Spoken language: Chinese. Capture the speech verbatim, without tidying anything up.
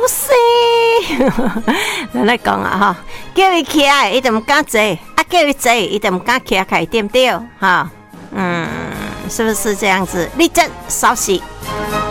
势。咱来讲啊哈，叫伊起来，伊就唔敢坐；啊，叫伊坐，伊就唔敢起来，对不对？哈，嗯，是不是这样子？立正，稍息。